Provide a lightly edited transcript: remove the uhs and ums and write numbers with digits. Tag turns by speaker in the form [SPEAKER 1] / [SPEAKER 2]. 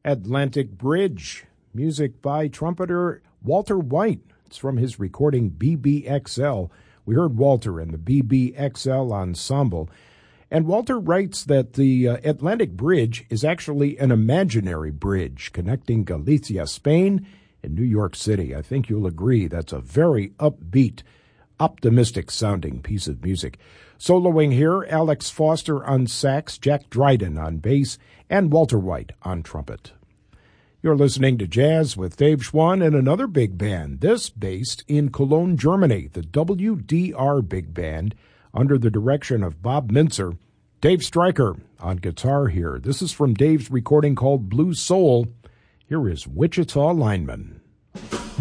[SPEAKER 1] Atlantic Bridge, music by trumpeter Walter White. It's from his recording BBXL. We heard Walter and the BBXL Ensemble. And Walter writes that the Atlantic Bridge is actually an imaginary bridge connecting Galicia, Spain, and New York City. I think you'll agree that's a very upbeat, optimistic-sounding piece of music. Soloing here, Alex Foster on sax, Jack Dryden on bass, and Walter White on trumpet. You're listening to Jazz with Dave Schwann and another big band, this based in Cologne, Germany, the WDR Big Band, under the direction of Bob Mintzer. Dave Stryker on guitar here. This is from Dave's recording called Blue Soul. Here is Wichita Lineman.